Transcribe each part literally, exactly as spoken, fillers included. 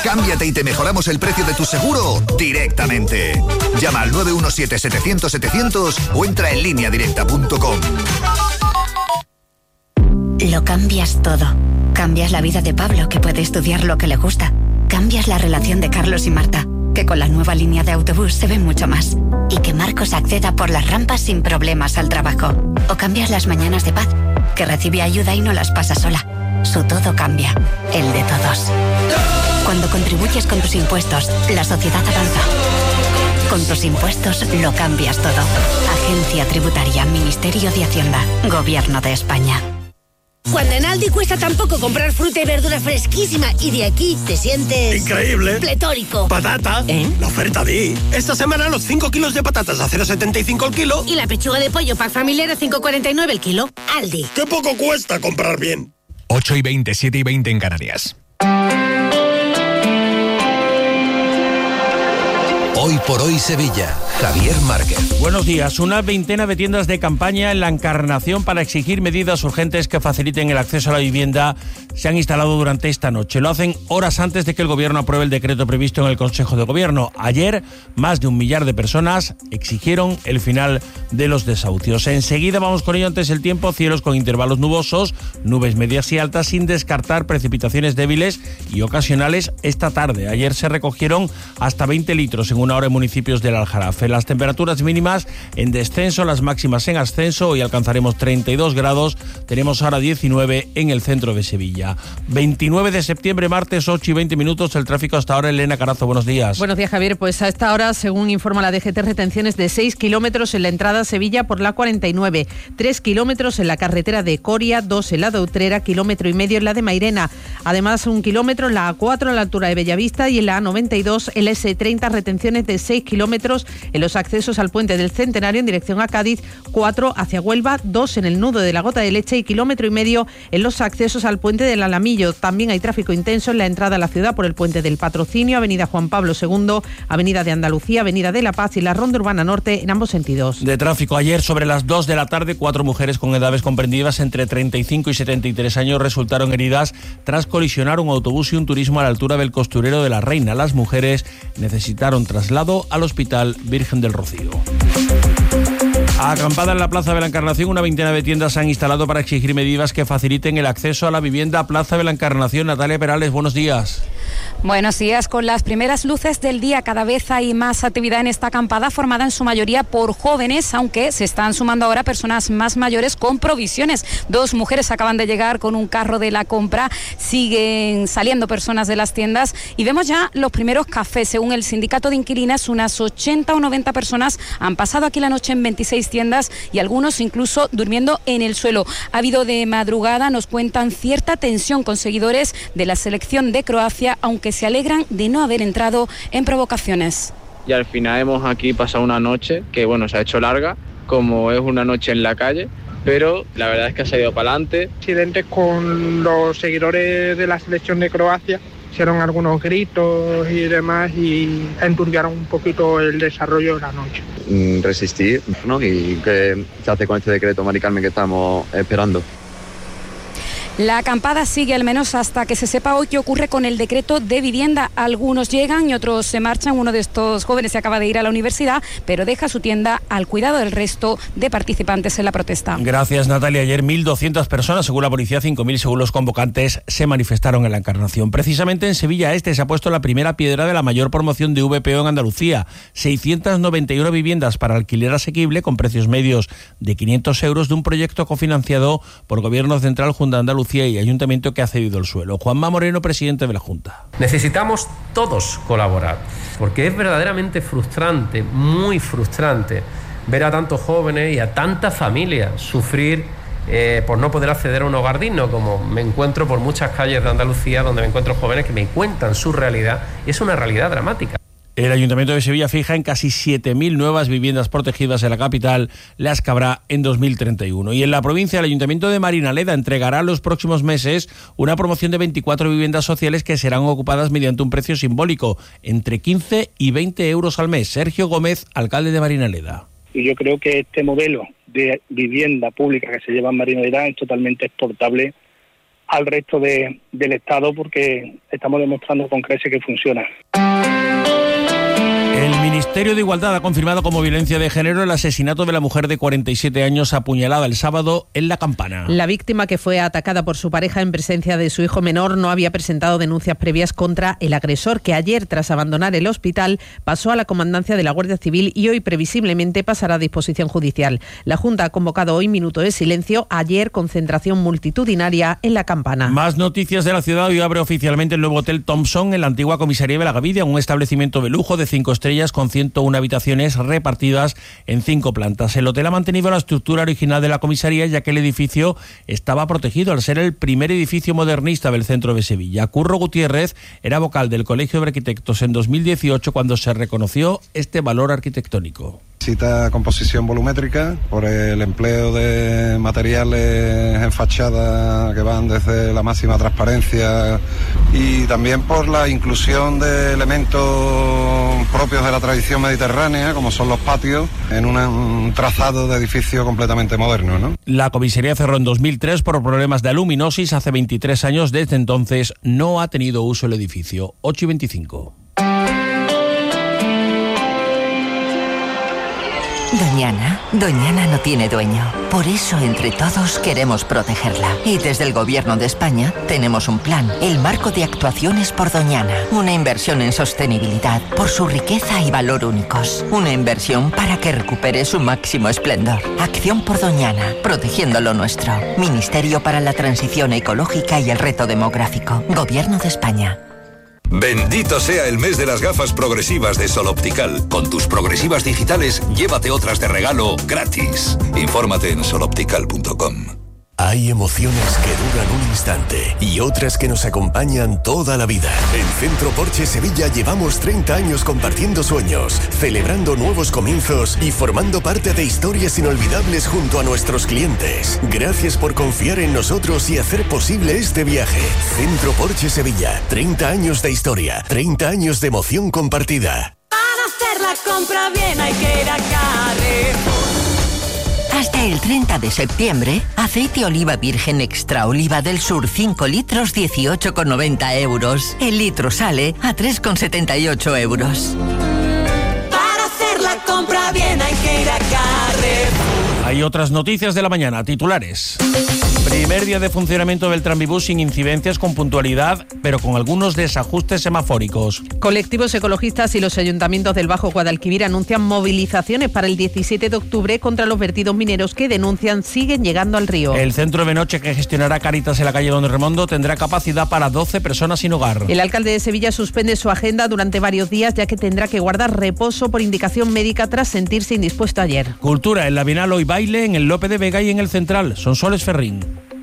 Cámbiate y te mejoramos el precio de tu seguro directamente. Llama al nueve uno siete, setecientos, setecientos o entra en línea directa punto com. Lo cambias todo. Cambias la vida de Pablo, que puede estudiar lo que le gusta. Cambias la relación de Carlos y Marta, que con la nueva línea de autobús se ve mucho más. Y que Marcos acceda por las rampas sin problemas al trabajo. O cambias las mañanas de Paz, que recibe ayuda y no las pasa sola. Su todo cambia, el de todos. Cuando contribuyes con tus impuestos, la sociedad avanza. Con tus impuestos lo cambias todo. Agencia Tributaria, Ministerio de Hacienda, Gobierno de España. Cuando en Aldi cuesta tan poco comprar fruta y verdura fresquísima y de aquí te sientes... ¡increíble! ¡Pletórico! ¡Patata! ¿Eh? La oferta de... Esta semana los cinco kilos de patatas a cero coma setenta y cinco el kilo. Y la pechuga de pollo pack familiar a cinco coma cuarenta y nueve el kilo. Aldi. ¡Qué poco cuesta comprar bien! ocho y veinte, siete y veinte en Canarias. Hoy por hoy Sevilla, Javier Márquez. Buenos días. Una veintena de tiendas de campaña en la Encarnación para exigir medidas urgentes que faciliten el acceso a la vivienda se han instalado durante esta noche. Lo hacen horas antes de que el Gobierno apruebe el decreto previsto en el Consejo de Gobierno. Ayer, más de un millar de personas exigieron el final de los desahucios. Enseguida vamos con ello. Antes el tiempo, cielos con intervalos nubosos, nubes medias y altas, sin descartar precipitaciones débiles y ocasionales esta tarde. Ayer se recogieron hasta veinte litros en una hora en municipios del Aljarafe. Las temperaturas mínimas en descenso, las máximas en ascenso. Hoy alcanzaremos treinta y dos grados, tenemos ahora diecinueve en el centro de Sevilla. veintinueve de septiembre, martes, ocho y veinte minutos. El tráfico hasta ahora. Elena Carazo, buenos días. Buenos días, Javier. Pues a esta hora, según informa la D G T, retenciones de seis kilómetros en la entrada a Sevilla por la cuarenta y nueve, tres kilómetros en la carretera de Coria, dos en la de Utrera, kilómetro y medio en la de Mairena. Además, un kilómetro en la A cuatro a la altura de Bellavista y en la A noventa y dos, el ese treinta, retenciones de seis kilómetros en los accesos al puente del Centenario en dirección a Cádiz, cuatro hacia Huelva, dos en el nudo de la Gota de Leche y kilómetro y medio en los accesos al puente del Alamillo. También hay tráfico intenso en la entrada a la ciudad por el puente del Patrocinio, avenida Juan Pablo segundo, avenida de Andalucía, avenida de La Paz y la Ronda Urbana Norte en ambos sentidos. De tráfico ayer sobre las dos de la tarde, cuatro mujeres con edades comprendidas entre treinta y cinco y setenta y tres años resultaron heridas tras colisionar un autobús y un turismo a la altura del Costurero de la Reina. Las mujeres necesitaron traslado al Hospital Virgen del Rocío. Acampada en la Plaza de la Encarnación, una veintena de tiendas se han instalado para exigir medidas que faciliten el acceso a la vivienda. Plaza de la Encarnación, Natalia Perales, buenos días. Buenos días. Con las primeras luces del día, cada vez hay más actividad en esta acampada, formada en su mayoría por jóvenes, aunque se están sumando ahora personas más mayores con provisiones. Dos mujeres acaban de llegar con un carro de la compra, siguen saliendo personas de las tiendas y vemos ya los primeros cafés. Según el sindicato de inquilinas, unas ochenta o noventa personas han pasado aquí la noche en veintiséis tiendas y algunos incluso durmiendo en el suelo. Ha habido de madrugada, nos cuentan, cierta tensión con seguidores de la selección de Croacia, aunque se alegran de no haber entrado en provocaciones. Y al final hemos aquí pasado una noche que, bueno, se ha hecho larga, como es una noche en la calle, pero la verdad es que ha salido para adelante. Incidentes con los seguidores de la selección de Croacia, hicieron algunos gritos y demás y enturbiaron un poquito el desarrollo de la noche. Resistir, ¿no? Y qué se hace con este decreto, Mari Carmen, que estamos esperando. La acampada sigue al menos hasta que se sepa hoy qué ocurre con el decreto de vivienda. Algunos llegan y otros se marchan. Uno de estos jóvenes se acaba de ir a la universidad, pero deja su tienda al cuidado del resto de participantes en la protesta. Gracias, Natalia. Ayer mil doscientas personas, según la policía, cinco mil según los convocantes, se manifestaron en la Encarnación. Precisamente en Sevilla Este se ha puesto la primera piedra de la mayor promoción de V P O en Andalucía. seiscientas noventa y uno viviendas para alquiler asequible con precios medios de quinientos euros de un proyecto cofinanciado por Gobierno Central, Junta de Andalucía y Ayuntamiento, que ha cedido el suelo. Juanma Moreno, presidente de la Junta. Necesitamos todos colaborar, porque es verdaderamente frustrante, muy frustrante, ver a tantos jóvenes y a tantas familias sufrir eh, por no poder acceder a un hogar digno, como me encuentro por muchas calles de Andalucía, donde me encuentro jóvenes que me cuentan su realidad, y es una realidad dramática. El Ayuntamiento de Sevilla fija en casi siete mil nuevas viviendas protegidas en la capital, las que habrá en dos mil treinta y uno. Y en la provincia, el Ayuntamiento de Marinaleda entregará los próximos meses una promoción de veinticuatro viviendas sociales que serán ocupadas mediante un precio simbólico, entre quince y veinte euros al mes. Sergio Gómez, alcalde de Marinaleda. Y yo creo que este modelo de vivienda pública que se lleva en Marinaleda es totalmente exportable al resto de, del Estado, porque estamos demostrando con creces que funciona. El Ministerio de Igualdad ha confirmado como violencia de género el asesinato de la mujer de cuarenta y siete años apuñalada el sábado en La Campana. La víctima, que fue atacada por su pareja en presencia de su hijo menor, no había presentado denuncias previas contra el agresor, que ayer, tras abandonar el hospital, pasó a la comandancia de la Guardia Civil y hoy previsiblemente pasará a disposición judicial. La Junta ha convocado hoy minuto de silencio. Ayer, concentración multitudinaria en La Campana. Más noticias de la ciudad. Hoy abre oficialmente el nuevo Hotel Thompson en la antigua comisaría de La Gavidia, un establecimiento de lujo de cinco estrellas con ciento una habitaciones repartidas en cinco plantas. El hotel ha mantenido la estructura original de la comisaría, ya que el edificio estaba protegido al ser el primer edificio modernista del centro de Sevilla. Curro Gutiérrez era vocal del Colegio de Arquitectos en dos mil dieciocho cuando se reconoció este valor arquitectónico. Necesita composición volumétrica por el empleo de materiales en fachada que van desde la máxima transparencia y también por la inclusión de elementos propios de la tradición mediterránea, como son los patios, en una, un trazado de edificio completamente moderno, ¿no? La comisaría cerró en dos mil tres por problemas de aluminosis hace veintitrés años. Desde entonces no ha tenido uso el edificio. ocho y veinticinco. Doñana, Doñana no tiene dueño. Por eso, entre todos, queremos protegerla. Y desde el Gobierno de España tenemos un plan, el Marco de Actuaciones por Doñana. Una inversión en sostenibilidad por su riqueza y valor únicos. Una inversión para que recupere su máximo esplendor. Acción por Doñana, protegiendo lo nuestro. Ministerio para la Transición Ecológica y el Reto Demográfico. Gobierno de España. Bendito sea el mes de las gafas progresivas de Sol Optical. Con tus progresivas digitales, llévate otras de regalo gratis. Infórmate en sol optical punto com. Hay emociones que duran un instante y otras que nos acompañan toda la vida. En Centro Porsche Sevilla llevamos treinta años compartiendo sueños, celebrando nuevos comienzos y formando parte de historias inolvidables junto a nuestros clientes. Gracias por confiar en nosotros y hacer posible este viaje. Centro Porsche Sevilla, treinta años de historia, treinta años de emoción compartida. Para hacer la compra bien hay que ir a Carrefour. Hasta el treinta de septiembre, aceite oliva virgen extra oliva del sur cinco litros dieciocho con noventa euros. El litro sale a tres con setenta y ocho euros. Para hacer la compra bien hay que ir a Carrefour. Hay otras noticias de la mañana, titulares. Primer día de funcionamiento del Tranvibús sin incidencias, con puntualidad, pero con algunos desajustes semafóricos. Colectivos ecologistas y los ayuntamientos del Bajo Guadalquivir anuncian movilizaciones para el diecisiete de octubre contra los vertidos mineros que denuncian siguen llegando al río. El centro de noche que gestionará Cáritas en la calle Don Remondo tendrá capacidad para doce personas sin hogar. El alcalde de Sevilla suspende su agenda durante varios días, ya que tendrá que guardar reposo por indicación médica tras sentirse indispuesto ayer. Cultura, en la Bienal hoy baile en el Lope de Vega y en el Central. Sonsoles Ferrín.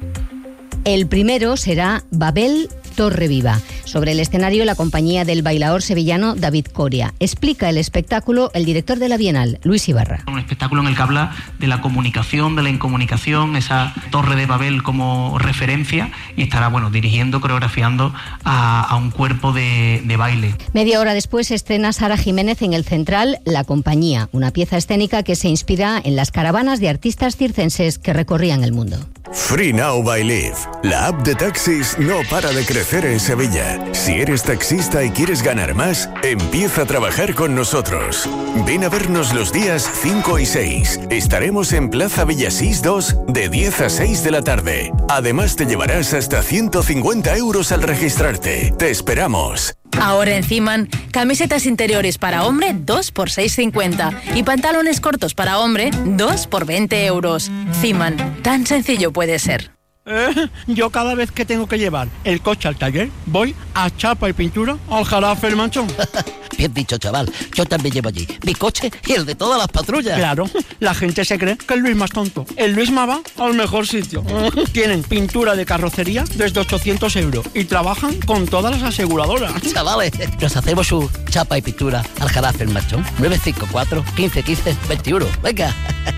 El primero será Babel Torreviva. Sobre el escenario, la compañía del bailaor sevillano David Coria. Explica el espectáculo el director de la Bienal, Luis Ibarra. Un espectáculo en el que habla de la comunicación, de la incomunicación, esa torre de Babel como referencia, y estará, bueno, dirigiendo, coreografiando a, a un cuerpo de, de baile. Media hora después estrena Sara Jiménez en el Central La Compañía, una pieza escénica que se inspira en las caravanas de artistas circenses que recorrían el mundo. Free Now by Live. La app de taxis no para de crecer en Sevilla. Si eres taxista y quieres ganar más, empieza a trabajar con nosotros. Ven a vernos los días cinco y seis. Estaremos en Plaza Villasís dos de diez a seis de la tarde. Además te llevarás hasta ciento cincuenta euros al registrarte. Te esperamos. Ahora en Ciman, camisetas interiores para hombre dos por seis cincuenta y pantalones cortos para hombre dos por veinte euros. Ciman, tan sencillo puede ser. Eh, yo cada vez que tengo que llevar el coche al taller, voy a Chapa y Pintura al Jarafe El Manchón. Bien dicho, chaval. Yo también llevo allí mi coche y el de todas las patrullas. Claro, la gente se cree que el Luisma es tonto. El Luisma va al mejor sitio. Tienen pintura de carrocería desde ochocientos euros y trabajan con todas las aseguradoras. Chavales, nos hacemos su Chapa y Pintura al Jarafe El Manchón. nueve cinco cuatro, quince quince, veintiuno. Venga.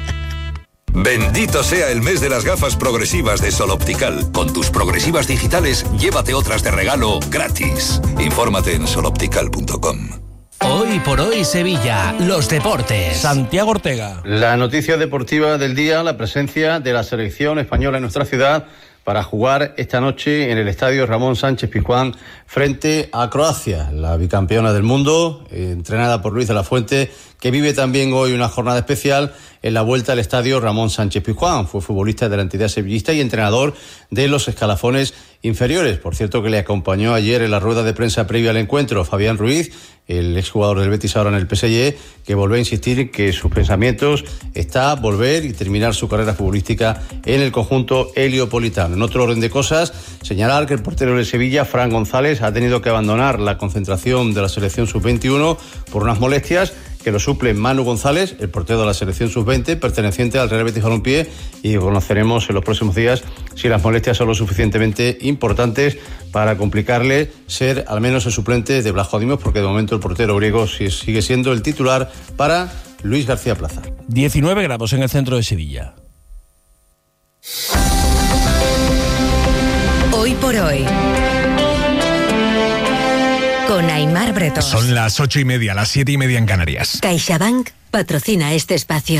Bendito sea el mes de las gafas progresivas de Sol Optical. Con tus progresivas digitales, llévate otras de regalo gratis. Infórmate en sol optical punto com. Hoy por hoy Sevilla, los deportes. Santiago Ortega. La noticia deportiva del día, la presencia de la selección española en nuestra ciudad para jugar esta noche en el estadio Ramón Sánchez Pizjuán frente a Croacia, la bicampeona del mundo, eh, entrenada por Luis de la Fuente, que vive también hoy una jornada especial en la vuelta al estadio Ramón Sánchez Pizjuán. Fue futbolista de la entidad sevillista y entrenador de los escalafones inferiores. Por cierto, que le acompañó ayer en la rueda de prensa previa al encuentro Fabián Ruiz, el exjugador del Betis ahora en el P S G, que volvió a insistir en que sus pensamientos está volver y terminar su carrera futbolística en el conjunto heliopolitano. En otro orden de cosas, señalar que el portero de Sevilla, Fran González, ha tenido que abandonar la concentración de la selección sub veintiuno por unas molestias, que lo suple Manu González, el portero de la selección sub veinte, perteneciente al Real Betis Balompié, y conoceremos en los próximos días si las molestias son lo suficientemente importantes para complicarle ser al menos el suplente de Blas Dimos, porque de momento el portero griego sigue siendo el titular para Luis García Plaza. diecinueve grados en el centro de Sevilla. Hoy por hoy, con Aimar Bretón. Son las ocho y media, las siete y media en Canarias. CaixaBank patrocina este espacio.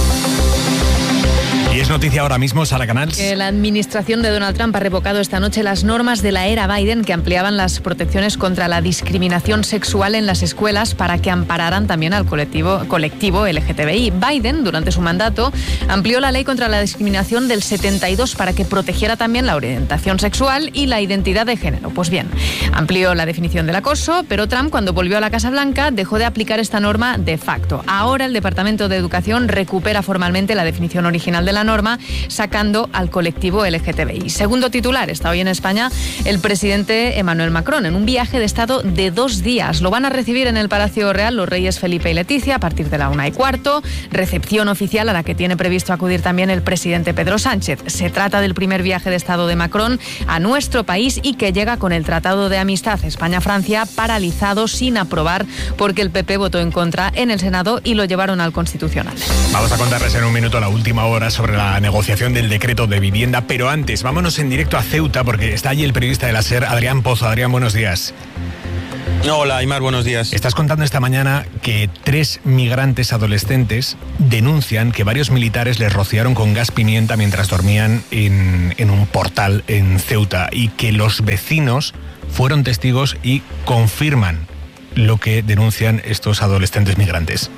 Y es noticia ahora mismo, Sara Canals. Que la administración de Donald Trump ha revocado esta noche las normas de la era Biden que ampliaban las protecciones contra la discriminación sexual en las escuelas para que ampararan también al colectivo, colectivo L G T B I. Biden, durante su mandato, amplió la ley contra la discriminación del setenta y dos para que protegiera también la orientación sexual y la identidad de género. Pues bien, amplió la definición del acoso, pero Trump, cuando volvió a la Casa Blanca, dejó de aplicar esta norma de facto. Ahora el Departamento de Educación recupera formalmente la definición original de la norma, sacando al colectivo L G T B I. Segundo titular, está hoy en España el presidente Emmanuel Macron en un viaje de Estado de dos días. Lo van a recibir en el Palacio Real los reyes Felipe y Leticia a partir de la una y cuarto. Recepción oficial a la que tiene previsto acudir también el presidente Pedro Sánchez. Se trata del primer viaje de Estado de Macron a nuestro país y que llega con el Tratado de Amistad España-Francia paralizado sin aprobar porque el P P votó en contra en el Senado y lo llevaron al Constitucional. Vamos a contarles en un minuto la última hora sobre la negociación del decreto de vivienda, pero antes vámonos en directo a Ceuta porque está allí el periodista de la SER, Adrián Pozo. Adrián, buenos días. Hola, Aimar, buenos días. Estás contando esta mañana que tres migrantes adolescentes denuncian que varios militares les rociaron con gas pimienta mientras dormían en, en un portal en Ceuta y que los vecinos fueron testigos y confirman lo que denuncian estos adolescentes migrantes.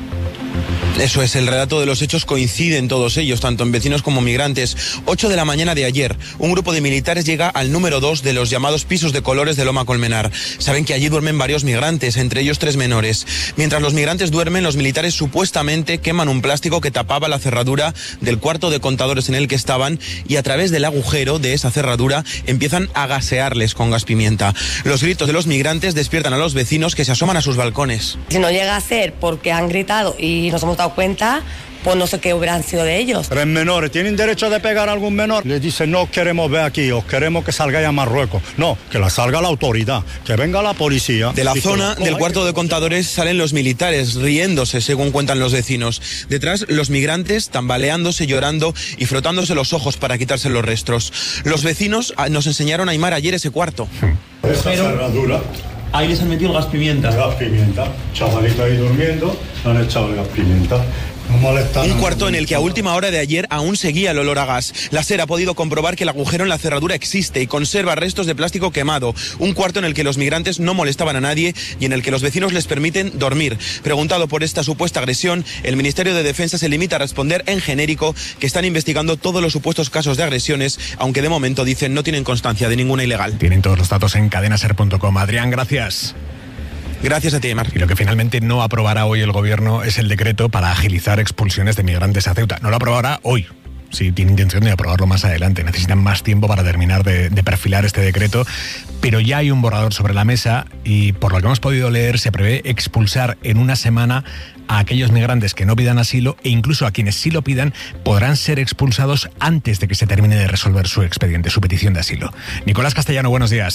Eso es, el relato de los hechos coincide en todos ellos, tanto en vecinos como migrantes. ocho de la mañana de ayer, un grupo de militares llega al número dos de los llamados pisos de colores de Loma Colmenar. Saben que allí duermen varios migrantes, entre ellos tres menores. Mientras los migrantes duermen, los militares supuestamente queman un plástico que tapaba la cerradura del cuarto de contadores en el que estaban y a través del agujero de esa cerradura empiezan a gasearles con gas pimienta. Los gritos de los migrantes despiertan a los vecinos que se asoman a sus balcones. Si no llega a ser porque han gritado y nos hemos dado cuenta, pues no sé qué hubieran sido de ellos. Tres menores, ¿tienen derecho de pegar a algún menor? Les dicen, no queremos ver aquí, os queremos que salgáis a Marruecos. No, que la salga la autoridad, que venga la policía. De la zona del cuarto de contadores salen los militares, riéndose, según cuentan los vecinos. Detrás, los migrantes tambaleándose, llorando y frotándose los ojos para quitarse los restos. Los vecinos nos enseñaron a Aimar ayer ese cuarto. Esa cerradura. Ahí les han metido gas pimienta. Gas pimienta. Chavalito ahí durmiendo, le han echado el gas pimienta. Un cuarto en el que a última hora de ayer aún seguía el olor a gas. La SER ha podido comprobar que el agujero en la cerradura existe y conserva restos de plástico quemado. Un cuarto en el que los migrantes no molestaban a nadie y en el que los vecinos les permiten dormir. Preguntado por esta supuesta agresión, el Ministerio de Defensa se limita a responder en genérico que están investigando todos los supuestos casos de agresiones, aunque de momento dicen no tienen constancia de ninguna ilegal. Tienen todos los datos en cadena ser punto com. Adrián, gracias. Gracias a ti, Aimar. Y lo que finalmente no aprobará hoy el gobierno es el decreto para agilizar expulsiones de migrantes a Ceuta. No lo aprobará hoy. Sí, tiene intención de aprobarlo más adelante. Necesitan más tiempo para terminar de, de perfilar este decreto, pero ya hay un borrador sobre la mesa y por lo que hemos podido leer se prevé expulsar en una semana a aquellos migrantes que no pidan asilo e incluso a quienes sí lo pidan podrán ser expulsados antes de que se termine de resolver su expediente, su petición de asilo. Nicolás Castellano, buenos días.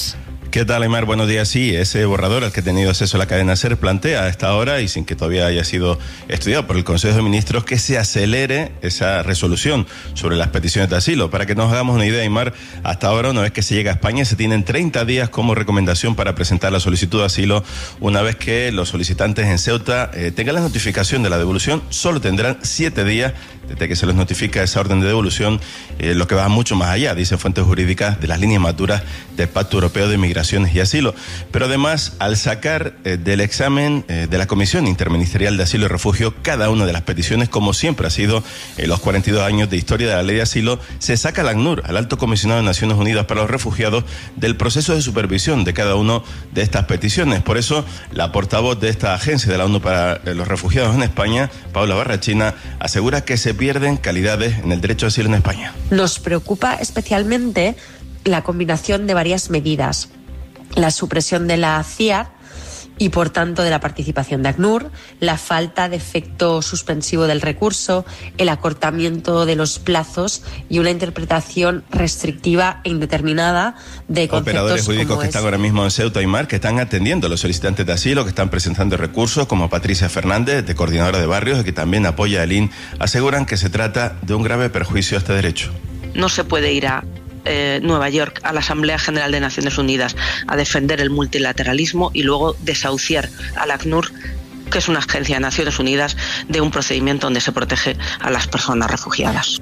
¿Qué tal, Aymar? Buenos días. Sí, ese borrador al que ha tenido acceso la cadena SER plantea a esta hora, y sin que todavía haya sido estudiado por el Consejo de Ministros, que se acelere esa resolución sobre las peticiones de asilo. Para que nos hagamos una idea, Aymar, hasta ahora, una vez que se llega a España, se tienen treinta días como recomendación para presentar la solicitud de asilo. Una vez que los solicitantes en Ceuta eh, tengan la notificación de la devolución, solo tendrán siete días desde que se les notifica esa orden de devolución, eh, lo que va mucho más allá, dicen fuentes jurídicas, de las líneas maduras del Pacto Europeo de Migraciones y Asilo. Pero además, al sacar eh, del examen eh, de la Comisión Interministerial de Asilo y Refugio cada una de las peticiones, como siempre ha sido en los cuarenta y dos años de historia de la ley de asilo, se saca al ACNUR, al Alto Comisionado de Naciones Unidas para los Refugiados, del proceso de supervisión de cada una de estas peticiones. Por eso, la portavoz de esta agencia de la ONU para los Refugiados en España, Paula Barrachina, asegura que se pierden calidades en el derecho de asilo en España. Nos preocupa especialmente la combinación de varias medidas. La supresión de la C I A R y, por tanto, de la participación de ACNUR, la falta de efecto suspensivo del recurso, el acortamiento de los plazos y una interpretación restrictiva e indeterminada de conceptos. Operadores jurídicos como que es... están ahora mismo en Ceuta y Mar, que están atendiendo a los solicitantes de asilo, que están presentando recursos, como Patricia Fernández, de Coordinadora de Barrios, y que también apoya al I N, aseguran que se trata de un grave perjuicio a este derecho. No se puede ir a Eh, Nueva York a la Asamblea General de Naciones Unidas a defender el multilateralismo y luego desahuciar al ACNUR, que es una agencia de Naciones Unidas, de un procedimiento donde se protege a las personas refugiadas.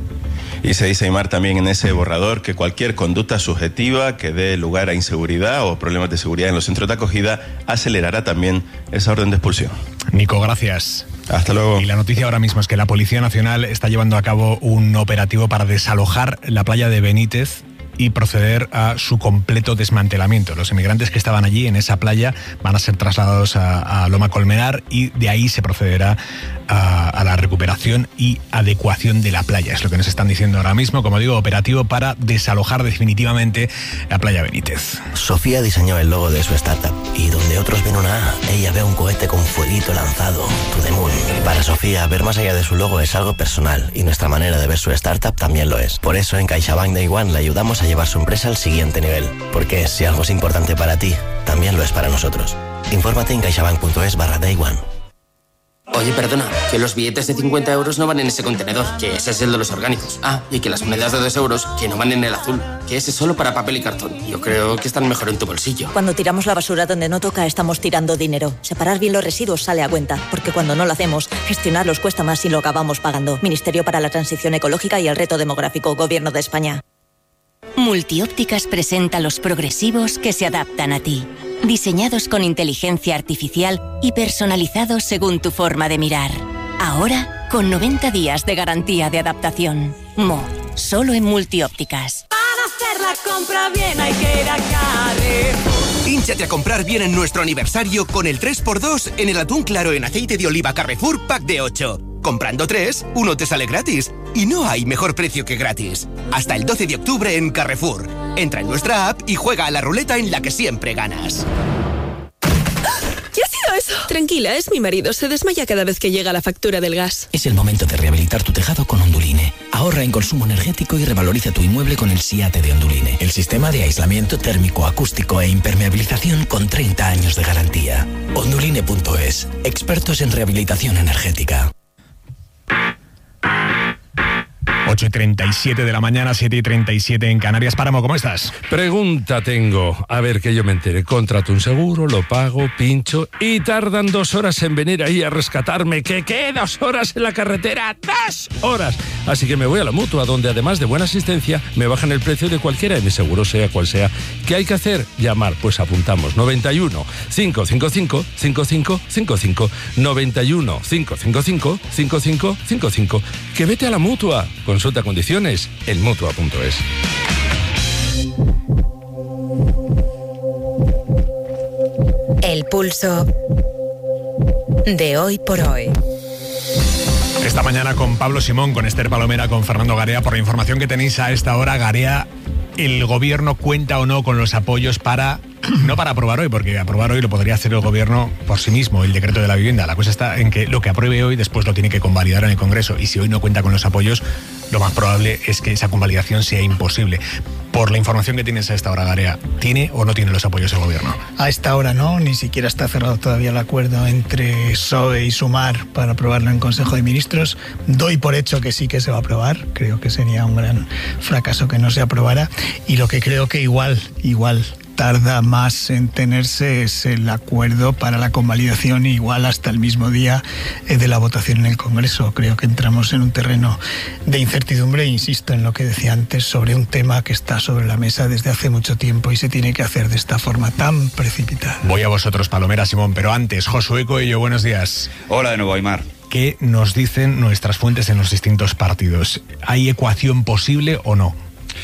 Y se dice, Aymar, también en ese borrador que cualquier conducta subjetiva que dé lugar a inseguridad o problemas de seguridad en los centros de acogida acelerará también esa orden de expulsión. Nico, gracias. Hasta luego. Y la noticia ahora mismo es que la Policía Nacional está llevando a cabo un operativo para desalojar la playa de Benítez y proceder a su completo desmantelamiento. Los inmigrantes que estaban allí en esa playa van a ser trasladados a, a Loma Colmenar, y de ahí se procederá a, a la recuperación y adecuación de la playa. Es lo que nos están diciendo ahora mismo, como digo, operativo para desalojar definitivamente la playa Benítez. Sofía diseñó el logo de su startup, y donde otros ven una A, ella ve un cohete con fueguito lanzado, to the moon. Para Sofía, ver más allá de su logo es algo personal, y nuestra manera de ver su startup también lo es. Por eso en CaixaBank Day One le ayudamos a llevar su empresa al siguiente nivel, porque si algo es importante para ti, también lo es para nosotros. Infórmate en caixabank.es barra Day One. Oye, perdona, que los billetes de cincuenta euros no van en ese contenedor, que ese es el de los orgánicos. Ah, y que las monedas de dos euros, que no van en el azul, que ese es solo para papel y cartón. Yo creo que están mejor en tu bolsillo. Cuando tiramos la basura donde no toca, estamos tirando dinero. Separar bien los residuos sale a cuenta, porque cuando no lo hacemos, gestionarlos cuesta más y lo acabamos pagando. Ministerio para la Transición Ecológica y el Reto Demográfico, Gobierno de España. Multiópticas presenta los progresivos que se adaptan a ti. Diseñados con inteligencia artificial y personalizados según tu forma de mirar. Ahora, con noventa días de garantía de adaptación. Mo, solo en Multiópticas. Para hacer la compra bien hay que ir a Carrefour. Hínchate a comprar bien en nuestro aniversario con el tres por dos en el atún claro en aceite de oliva Carrefour Pack de ocho. Comprando tres, uno te sale gratis. Y no hay mejor precio que gratis. Hasta el doce de octubre en Carrefour. Entra en nuestra app y juega a la ruleta en la que siempre ganas. ¿Qué ha sido eso? Tranquila, es mi marido. Se desmaya cada vez que llega la factura del gas. Es el momento de rehabilitar tu tejado con Onduline. Ahorra en consumo energético y revaloriza tu inmueble con el SIATE de Onduline. El sistema de aislamiento térmico, acústico e impermeabilización con treinta años de garantía. Onduline punto es. Expertos en rehabilitación energética. ocho y treinta y siete de la mañana, siete y treinta y siete en Canarias. Páramo, ¿cómo estás? Pregunta tengo. A ver, que yo me entere. Contrato un seguro, lo pago, pincho y tardan dos horas en venir ahí a rescatarme. ¿Qué qué? ¿Dos horas en la carretera? ¡Dos horas! Así que me voy a la Mutua, donde además de buena asistencia, me bajan el precio de cualquiera de mis seguros, sea cual sea. ¿Qué hay que hacer? Llamar. Pues apuntamos. noventa y uno, cinco cinco cinco, cinco cinco cinco cinco. noventa y uno, cinco cinco cinco, cinco cinco cinco cinco. Que vete a la Mutua. Consulta condiciones en mutua punto es. El pulso de hoy por hoy. Esta mañana con Pablo Simón, con Esther Palomera, con Fernando Garea. Por la información que tenéis a esta hora, Garea, ¿el gobierno cuenta o no con los apoyos para, no para aprobar hoy, porque aprobar hoy lo podría hacer el gobierno por sí mismo, el decreto de la vivienda? La cosa está en que lo que apruebe hoy después lo tiene que convalidar en el Congreso, y si hoy no cuenta con los apoyos, lo más probable es que esa convalidación sea imposible. Por la información que tienes a esta hora, Garea, ¿tiene o no tiene los apoyos del gobierno? A esta hora no, ni siquiera está cerrado todavía el acuerdo entre P S O E y Sumar para aprobarlo en Consejo de Ministros. Doy por hecho que sí que se va a aprobar, creo que sería un gran fracaso que no se aprobara, y lo que creo que igual, igual tarda más en tenerse es el acuerdo para la convalidación, igual hasta el mismo día de la votación en el Congreso. Creo que entramos en un terreno de incertidumbre, e insisto en lo que decía antes, sobre un tema que está sobre la mesa desde hace mucho tiempo y se tiene que hacer de esta forma tan precipitada. Voy a vosotros, Palomera, Simón, pero antes, Josué Coello, buenos días. Hola de nuevo, Aimar. ¿Qué nos dicen nuestras fuentes en los distintos partidos? ¿Hay ecuación posible o no?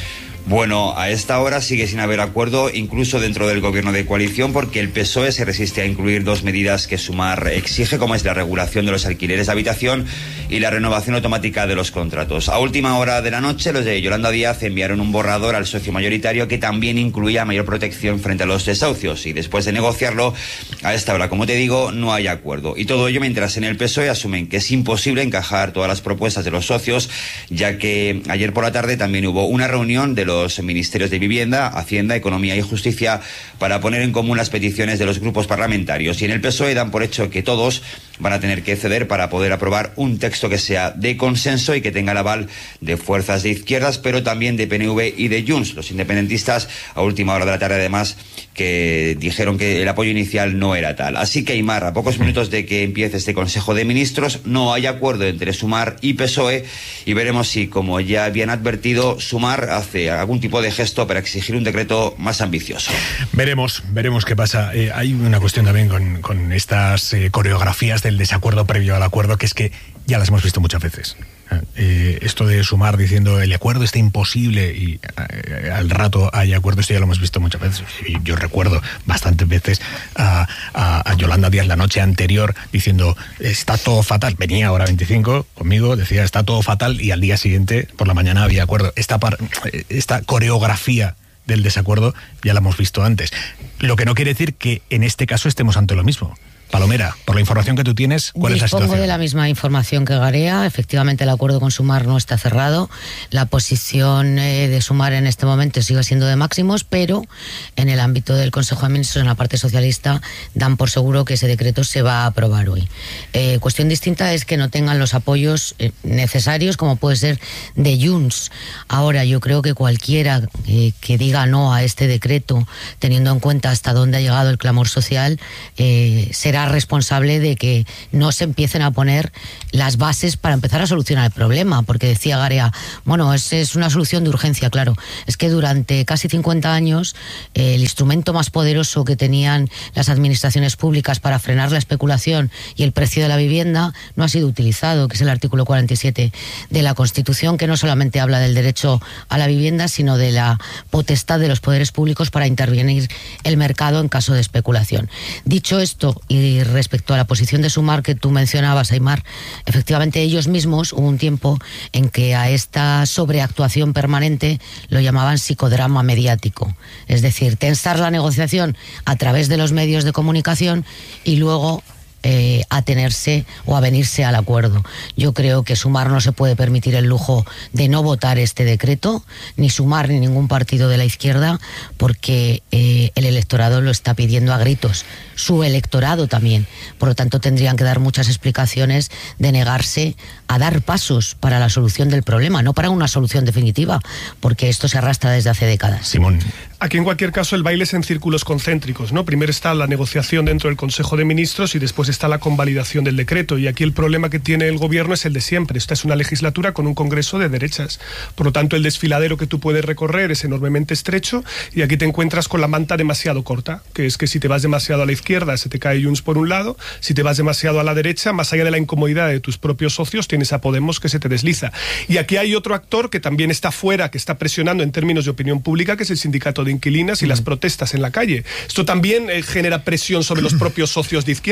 Bueno, a esta hora sigue sin haber acuerdo, incluso dentro del gobierno de coalición, porque el P S O E se resiste a incluir dos medidas que Sumar exige, como es la regulación de los alquileres de habitación y la renovación automática de los contratos. A última hora de la noche, los de Yolanda Díaz enviaron un borrador al socio mayoritario que también incluía mayor protección frente a los desahucios, y después de negociarlo, a esta hora, como te digo, no hay acuerdo. Y todo ello mientras en el P S O E asumen que es imposible encajar todas las propuestas de los socios, ya que ayer por la tarde también hubo una reunión de los los ministerios de Vivienda, Hacienda, Economía y Justicia para poner en común las peticiones de los grupos parlamentarios. Y en el P S O E dan por hecho que todos van a tener que ceder para poder aprobar un texto que sea de consenso y que tenga el aval de fuerzas de izquierdas, pero también de P N V y de Junts. Los independentistas, a última hora de la tarde, además, que dijeron que el apoyo inicial no era tal. Así que, Aimar, a pocos minutos de que empiece este Consejo de Ministros, no hay acuerdo entre Sumar y P S O E, y veremos si, como ya habían advertido, Sumar hace algún tipo de gesto para exigir un decreto más ambicioso. Veremos, veremos qué pasa. Eh, hay una cuestión también con, con estas eh, coreografías del desacuerdo previo al acuerdo, que es que ya las hemos visto muchas veces. Eh, esto de Sumar diciendo el acuerdo está imposible y eh, al rato hay acuerdo, esto ya lo hemos visto muchas veces. Y yo recuerdo bastantes veces a, a, a Yolanda Díaz la noche anterior diciendo está todo fatal. Venía ahora veinticinco conmigo, decía está todo fatal, y al día siguiente por la mañana había acuerdo. Esta, par, esta coreografía del desacuerdo ya la hemos visto antes. Lo que no quiere decir que en este caso estemos ante lo mismo. Palomera, por la información que tú tienes, ¿cuál es la situación? Dispongo de la misma información que Garea. Efectivamente, el acuerdo con Sumar no está cerrado. La posición eh, de Sumar en este momento sigue siendo de máximos, pero en el ámbito del Consejo de Ministros, en la parte socialista, dan por seguro que ese decreto se va a aprobar hoy. Eh, cuestión distinta es que no tengan los apoyos eh, necesarios, como puede ser de Junts. Ahora, yo creo que cualquiera eh, que diga no a este decreto, teniendo en cuenta hasta dónde ha llegado el clamor social, eh, será responsable de que no se empiecen a poner las bases para empezar a solucionar el problema, porque decía Garea, bueno, es, es una solución de urgencia, claro, es que durante casi cincuenta años eh, el instrumento más poderoso que tenían las administraciones públicas para frenar la especulación y el precio de la vivienda no ha sido utilizado, que es el artículo cuarenta y siete de la Constitución, que no solamente habla del derecho a la vivienda, sino de la potestad de los poderes públicos para intervenir el mercado en caso de especulación. Dicho esto, y Y respecto a la posición de Sumar que tú mencionabas, Aimar, efectivamente ellos mismos hubo un tiempo en que a esta sobreactuación permanente lo llamaban psicodrama mediático. Es decir, tensar la negociación a través de los medios de comunicación y luego Eh, atenerse o avenirse al acuerdo. Yo creo que Sumar no se puede permitir el lujo de no votar este decreto, ni Sumar ni ningún partido de la izquierda, porque eh, el electorado lo está pidiendo a gritos, su electorado también. Por lo tanto, tendrían que dar muchas explicaciones de negarse a dar pasos para la solución del problema, no para una solución definitiva, porque esto se arrastra desde hace décadas. Simón. Aquí, en cualquier caso, el baile es en círculos concéntricos, ¿no? Primero está la negociación dentro del Consejo de Ministros y después está la convalidación del decreto. Y aquí el problema que tiene el gobierno es el de siempre. Esta es una legislatura con un Congreso de derechas. Por lo tanto, el desfiladero que tú puedes recorrer es enormemente estrecho y aquí te encuentras con la manta demasiado corta, que es que si te vas demasiado a la izquierda se te cae Junts por un lado, si te vas demasiado a la derecha, más allá de la incomodidad de tus propios socios, tienes a Podemos que se te desliza. Y aquí hay otro actor que también está fuera, que está presionando en términos de opinión pública, que es el sindicato de inquilinas y mm. las protestas en la calle. Esto también eh, genera presión sobre los propios socios de izquierda, porque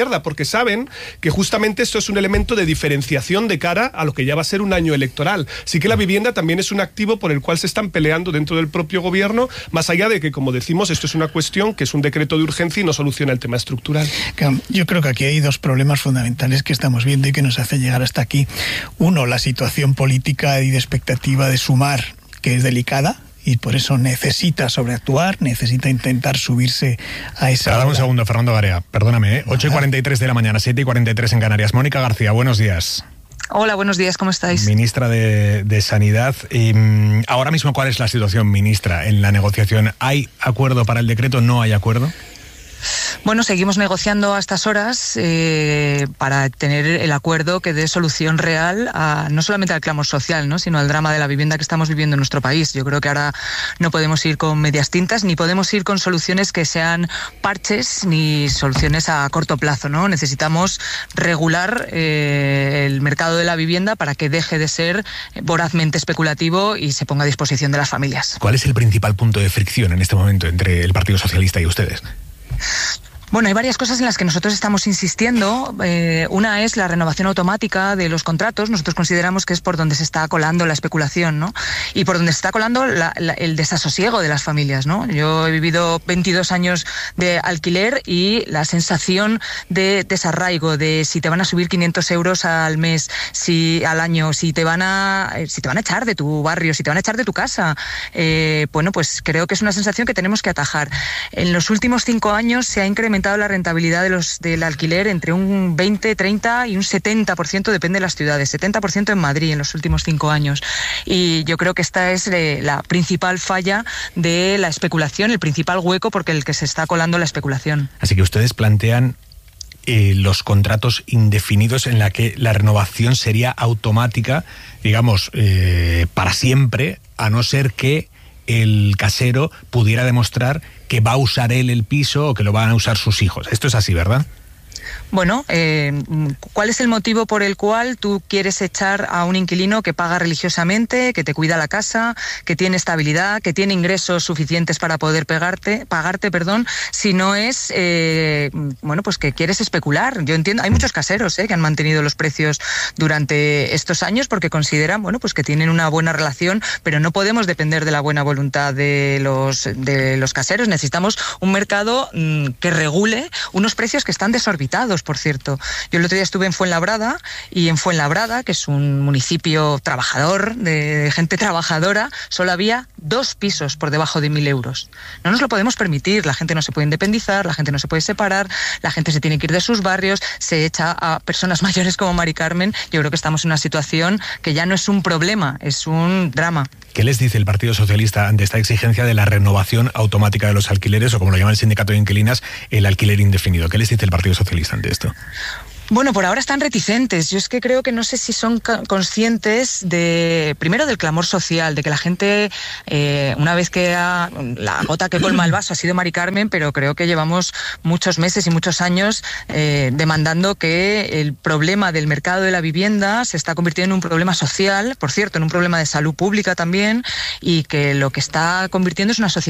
saben que justamente esto es un elemento de diferenciación de cara a lo que ya va a ser un año electoral. Sí que la vivienda también es un activo por el cual se están peleando dentro del propio gobierno, más allá de que, como decimos, esto es una cuestión que es un decreto de urgencia y no soluciona el tema estructural. Yo creo que aquí hay dos problemas fundamentales que estamos viendo y que nos hace llegar hasta aquí. Uno, la situación política y de expectativa de Sumar, que es delicada, y por eso necesita sobreactuar, necesita intentar subirse a esa... Dame un segundo, Fernando Garea, perdóname, ¿eh? ocho y cuarenta y tres de la mañana, siete y cuarenta y tres en Canarias. Mónica García, buenos días. Hola, buenos días, ¿cómo estáis? Ministra de, de Sanidad. Y, ahora mismo, ¿cuál es la situación, ministra, en la negociación? ¿Hay acuerdo para el decreto? ¿No hay acuerdo? Bueno, seguimos negociando a estas horas eh, para tener el acuerdo que dé solución real a, no solamente al clamor social, ¿no?, sino al drama de la vivienda que estamos viviendo en nuestro país. Yo creo que ahora no podemos ir con medias tintas, ni podemos ir con soluciones que sean parches, ni soluciones a corto plazo, ¿no? Necesitamos regular eh, el mercado de la vivienda para que deje de ser vorazmente especulativo y se ponga a disposición de las familias. ¿Cuál es el principal punto de fricción en este momento entre el Partido Socialista y ustedes? Bueno, hay varias cosas en las que nosotros estamos insistiendo. Eh, una es la renovación automática de los contratos. Nosotros consideramos que es por donde se está colando la especulación, ¿no? Y por donde se está colando la, la, el desasosiego de las familias, ¿no? Yo he vivido veintidós años de alquiler y la sensación de desarraigo, de si te van a subir quinientos euros al mes, si al año, si te van a, si te van a echar de tu barrio, si te van a echar de tu casa. Eh, bueno, pues creo que es una sensación que tenemos que atajar. En los últimos cinco años se ha incrementado la rentabilidad de los del alquiler entre un veinte, treinta y un setenta por ciento, depende de las ciudades, setenta por ciento en Madrid en los últimos cinco años. Y yo creo que esta es eh, la principal falla de la especulación, el principal hueco porque el que se está colando la especulación. Así que ustedes plantean eh, los contratos indefinidos en la que la renovación sería automática, digamos, eh, para siempre, a no ser que el casero pudiera demostrar que va a usar él el piso o que lo van a usar sus hijos. Esto es así, ¿verdad? Bueno, eh, ¿cuál es el motivo por el cual tú quieres echar a un inquilino que paga religiosamente, que te cuida la casa, que tiene estabilidad, que tiene ingresos suficientes para poder pegarte, pagarte, perdón, si no es, eh, bueno, pues que quieres especular? Yo entiendo, hay muchos caseros eh, que han mantenido los precios durante estos años porque consideran, bueno, pues que tienen una buena relación, pero no podemos depender de la buena voluntad de los, de los caseros. Necesitamos un mercado mmm, que regule unos precios que están desorbitados, por cierto. Yo el otro día estuve en Fuenlabrada y en Fuenlabrada, que es un municipio trabajador, de gente trabajadora, solo había dos pisos por debajo de mil euros. No nos lo podemos permitir, la gente no se puede independizar, la gente no se puede separar, la gente se tiene que ir de sus barrios, se echa a personas mayores como Mari Carmen. Yo creo que estamos en una situación que ya no es un problema, es un drama. ¿Qué les dice el Partido Socialista ante esta exigencia de la renovación automática de los alquileres, o como lo llama el sindicato de inquilinas, el alquiler indefinido? ¿Qué les dice el Partido Socialista ante esto? Bueno, por ahora están reticentes. Yo es que creo que no sé si son conscientes de, primero, del clamor social, de que la gente, eh, una vez que ha, la gota que colma el vaso ha sido Mari Carmen, pero creo que llevamos muchos meses y muchos años eh, demandando que el problema del mercado de la vivienda se está convirtiendo en un problema social, por cierto, en un problema de salud pública también, y que lo que está convirtiendo es una sociedad